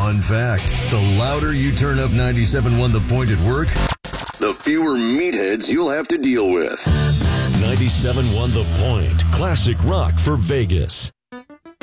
Fun fact, the louder you turn up 97.1 The Point at work, the fewer meatheads you'll have to deal with. 97.1 The Point, classic rock for Vegas.